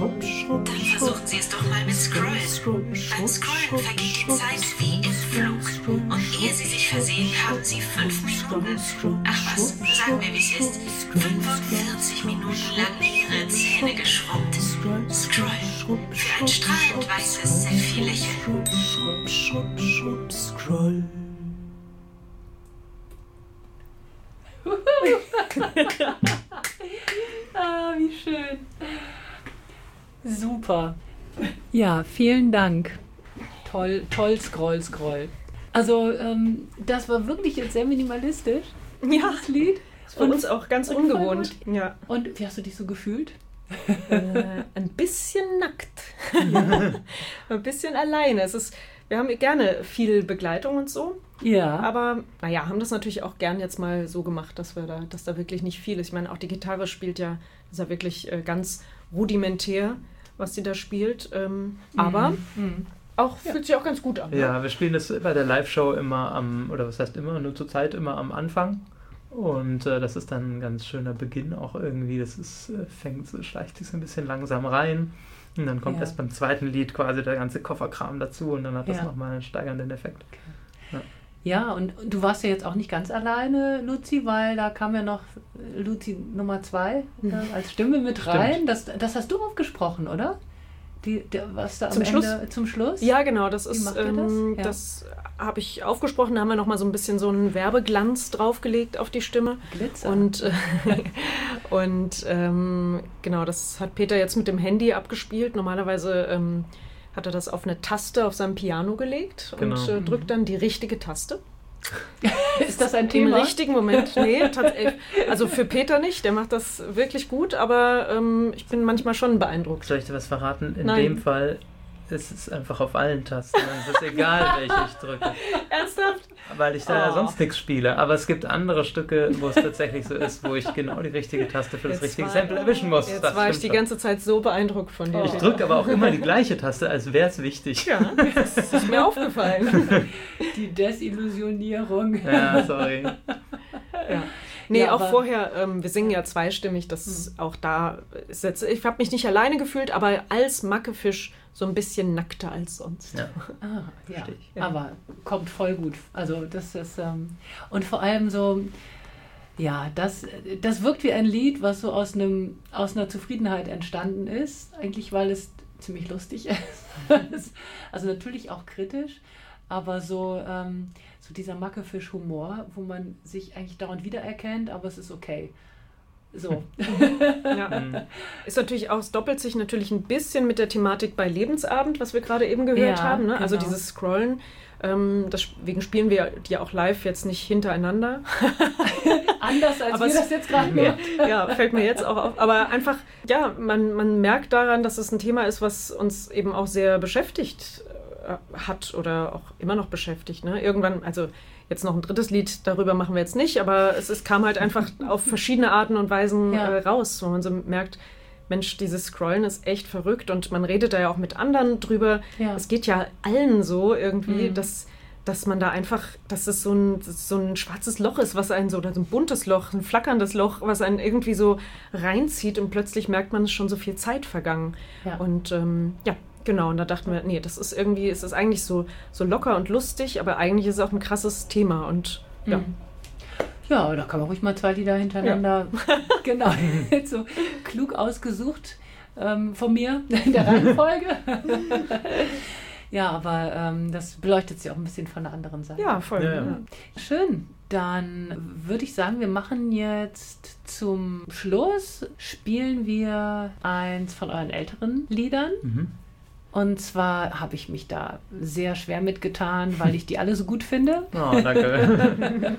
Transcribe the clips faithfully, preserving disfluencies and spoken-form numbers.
Dann versuchen Sie es doch mal mit Scrollen. Beim Scrollen vergeht die Zeit wie im Flug. Und ehe Sie sich versehen, haben Sie fünf Minuten. Ach was, sagen wir, wie es ist. fünfundvierzig Minuten lang Ihre Zähne geschrubbt. Scrollen. Für ein strahlend weißes Sephi-Lächeln. Scrub, scrub, scrub, scroll. Ah, wie schön. Super. Ja, vielen Dank. Toll, toll, Scroll, Scroll. Also, ähm, das war wirklich jetzt sehr minimalistisch, Ja, das Lied. ist für uns auch ganz und voll ungewohnt. Ja. Und wie hast du dich so gefühlt? Äh, ein bisschen nackt. Ein bisschen alleine. Es ist, wir haben gerne viel Begleitung und so. Ja. Aber naja, haben das natürlich auch gern jetzt mal so gemacht, dass wir da, dass da wirklich nicht viel ist. Ich meine, auch die Gitarre spielt ja, das ist ja wirklich äh, ganz rudimentär, was sie da spielt. Ähm, aber Mhm. auch fühlt sich auch ganz gut an. Ne? Ja, wir spielen das bei der Live-Show immer am, oder was heißt immer, nur zur Zeit immer am Anfang. Und äh, das ist dann ein ganz schöner Beginn auch irgendwie. Das ist, äh, fängt, so, schleicht sich so ein bisschen langsam rein. Und dann kommt Ja. erst beim zweiten Lied quasi der ganze Kofferkram dazu und dann hat das Ja. nochmal einen steigernden Effekt. Ja, und du warst ja jetzt auch nicht ganz alleine, Luzi, weil da kam ja noch Luzi Nummer zwei äh, als Stimme mit rein. Das, das hast du aufgesprochen, oder? Die, der, was da am Zum Ende Schluss? zum Schluss? Ja, genau, das Wie ist, macht ihr ähm, das? das, habe ich aufgesprochen, da haben wir nochmal so ein bisschen so einen Werbeglanz draufgelegt auf die Stimme. Glitzer. Und, äh, und ähm, genau, das hat Peter jetzt mit dem Handy abgespielt. Normalerweise ähm, hat er das auf eine Taste auf seinem Piano gelegt Genau. und äh, drückt dann die richtige Taste. Ist das ein Im Thema? richtigen Moment. Nee, tatsächlich. Also für Peter nicht, der macht das wirklich gut, aber ähm, ich bin manchmal schon beeindruckt. Soll ich dir was verraten? In Nein. dem Fall ist es einfach auf allen Tasten. Es ist egal, welche ich drücke. Ernsthaft? Weil ich da ja Oh. sonst nichts spiele. Aber es gibt andere Stücke, wo es tatsächlich so ist, wo ich genau die richtige Taste für das Jetzt richtige war- Sample erwischen muss. Jetzt Das war ich stimmt die schon. ganze Zeit so beeindruckt von dir. Oh. Ich drücke aber auch immer die gleiche Taste, als wäre es wichtig. Ja, das ist mir aufgefallen. Die Desillusionierung. Ja, sorry. Ja. Nee, Ja, auch aber- vorher, ähm, wir singen ja zweistimmig, das ist auch da ist jetzt, ich habe mich nicht alleine gefühlt, aber als Mackefisch so ein bisschen nackter als sonst. Ja. Ah, ja. Verstehe ich. Ja. Aber kommt voll gut. Also das ist ähm, und vor allem so, ja, das, das wirkt wie ein Lied, was so aus einem aus einer Zufriedenheit entstanden ist, eigentlich, weil es ziemlich lustig ist. Also natürlich auch kritisch, aber so, ähm, so dieser Mackefisch-Humor, wo man sich eigentlich dauernd wiedererkennt, aber es ist okay. So. Ja. Mhm. Ist natürlich auch, es doppelt sich natürlich ein bisschen mit der Thematik bei Lebensabend, was wir gerade eben gehört Ja, haben. Ne? Also genau. dieses Scrollen. Ähm, deswegen spielen wir die auch live jetzt nicht hintereinander. Anders als Aber wir es- das jetzt gerade machen. Ja, fällt mir jetzt auch auf. Aber einfach, ja, man, man merkt daran, dass es ein Thema ist, was uns eben auch sehr beschäftigt äh, hat oder auch immer noch beschäftigt. Ne? Irgendwann, also jetzt noch ein drittes Lied, darüber machen wir jetzt nicht, aber es, es kam halt einfach auf verschiedene Arten und Weisen Ja. äh, raus, wo man so merkt, Mensch, dieses Scrollen ist echt verrückt und man redet da ja auch mit anderen drüber. Ja. Es geht ja allen so irgendwie, Mhm. dass, dass man da einfach, dass es so ein, so ein schwarzes Loch ist, was einen so, oder so ein buntes Loch, ein flackerndes Loch, was einen irgendwie so reinzieht und plötzlich merkt man, es ist schon so viel Zeit vergangen. Ja. Und ähm, ja, genau, und da dachten wir, nee, das ist irgendwie, es ist eigentlich so, so locker und lustig, aber eigentlich ist es auch ein krasses Thema und ja. Mhm. Ja, da kann man ruhig mal zwei Lieder hintereinander. Genau, jetzt so klug ausgesucht ähm, von mir in der Reihenfolge. Ja, aber ähm, das beleuchtet sie auch ein bisschen von der anderen Seite. Ja, voll. Ja, Ja, ja. Schön. Dann würde ich sagen, wir machen jetzt zum Schluss, spielen wir eins von euren älteren Liedern. Mhm. Und zwar habe ich mich da sehr schwer mitgetan, weil ich die alle so gut finde. Oh, danke.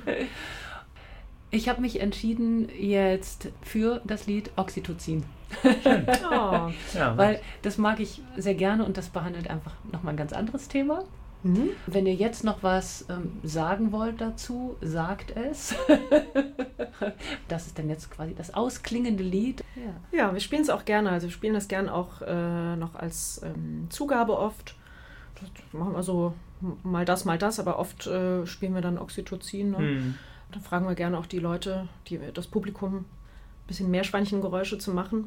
Ich habe mich entschieden jetzt für das Lied Oxytocin, Oh. Ja, weil das mag ich sehr gerne und das behandelt einfach nochmal ein ganz anderes Thema. Mhm. Wenn ihr jetzt noch was ähm, sagen wollt dazu, sagt es. Das ist dann jetzt quasi das ausklingende Lied. Ja. Ja, wir spielen es auch gerne. Also wir spielen das gern auch äh, noch als ähm, Zugabe oft. Das machen wir so mal das, mal das, aber oft äh, spielen wir dann Oxytocin. Ne? Mhm. Da fragen wir gerne auch die Leute, die, das Publikum, ein bisschen Meerschweinchengeräusche zu machen.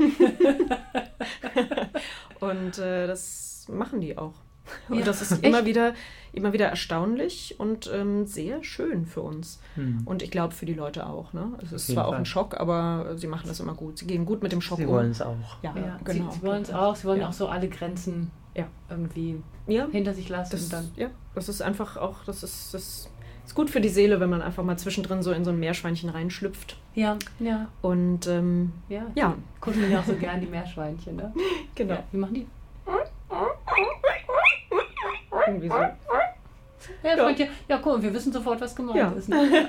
Und äh, das machen die auch. Und Ja, das ist echt? immer wieder, immer wieder erstaunlich und ähm, sehr schön für uns. Hm. Und ich glaube für die Leute auch. Ne? Es ist jeden zwar auch Fall. ein Schock, aber sie machen das immer gut. Sie gehen gut mit dem Schock Sie um. wollen es auch. Ja, Ja, genau. sie, sie wollen es auch, sie wollen Ja. auch so alle Grenzen Ja. irgendwie Ja, hinter sich lassen. das, und dann, ja, das ist einfach auch, das ist, das ist gut für die Seele, wenn man einfach mal zwischendrin so in so ein Meerschweinchen reinschlüpft. ja, ja, Und ähm, ja. ja, Die kuscheln ja auch so gern, die Meerschweinchen. Ne? genau. Ja, wie machen die? Irgendwie so. Ja, ja. Ja, ja, guck mal, wir wissen sofort, was gemeint Ja. ist. Ne?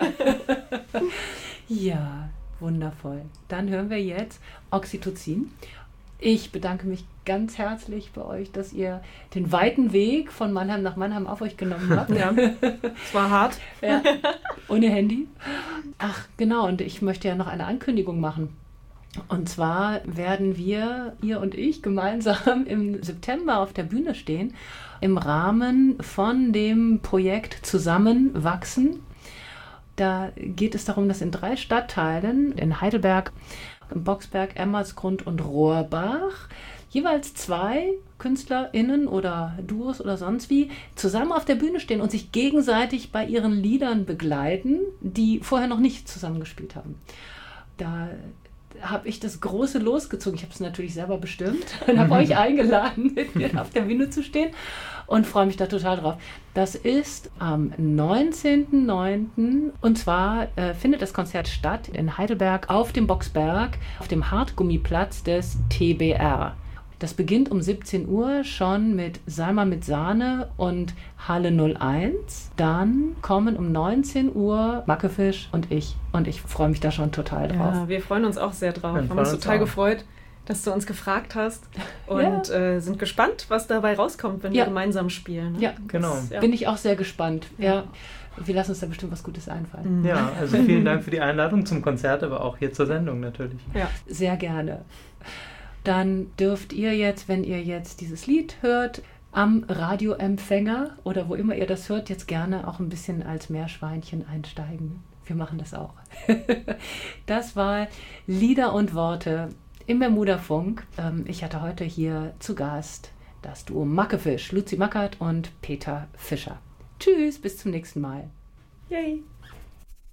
Ja, wundervoll. Dann hören wir jetzt Oxytocin. Ich bedanke mich ganz herzlich bei euch, dass ihr den weiten Weg von Mannheim nach Mannheim auf euch genommen habt. Ja, es war hart. Ja, ohne Handy. Ach, genau, und ich möchte ja noch eine Ankündigung machen. Und zwar werden wir, ihr und ich, gemeinsam im September auf der Bühne stehen, im Rahmen von dem Projekt Zusammenwachsen. Da geht es darum, dass in drei Stadtteilen, in Heidelberg, Boxberg, Emmersgrund und Rohrbach, jeweils zwei KünstlerInnen oder Duos oder sonst wie zusammen auf der Bühne stehen und sich gegenseitig bei ihren Liedern begleiten, die vorher noch nicht zusammengespielt haben. Da habe ich das große losgezogen. Ich habe es natürlich selber bestimmt und habe euch eingeladen, mit mir auf der Bühne zu stehen und freue mich da total drauf. Das ist am neunzehnten neunten und zwar äh, findet das Konzert statt in Heidelberg auf dem Boxberg, auf dem Hartgummiplatz des T B R. Das beginnt um siebzehn Uhr schon mit Salma mit Sahne und Halle null eins. Dann kommen um neunzehn Uhr Mackefisch und ich. Und ich freue mich da schon total drauf. Ja, wir freuen uns auch sehr drauf. Wir Wir haben freuen uns uns total auch. gefreut, dass du uns gefragt hast und äh, sind gespannt, was dabei rauskommt, wenn Ja. wir gemeinsam spielen. Ne? Ja, Genau. Das, ja. bin ich auch sehr gespannt. Ja. Ja. Wir lassen uns da bestimmt was Gutes einfallen. Mhm. Ja, also vielen Dank für die Einladung zum Konzert, aber auch hier zur Sendung natürlich. Ja. Sehr gerne. Dann dürft ihr jetzt, wenn ihr jetzt dieses Lied hört, am Radioempfänger oder wo immer ihr das hört, jetzt gerne auch ein bisschen als Meerschweinchen einsteigen. Wir machen das auch. Das war Lieder und Worte im Bermuda-Funk. Ähm, Ich hatte heute hier zu Gast das Duo Mackefisch, Luzi Mackert und Peter Fischer. Tschüss, bis zum nächsten Mal. Yay.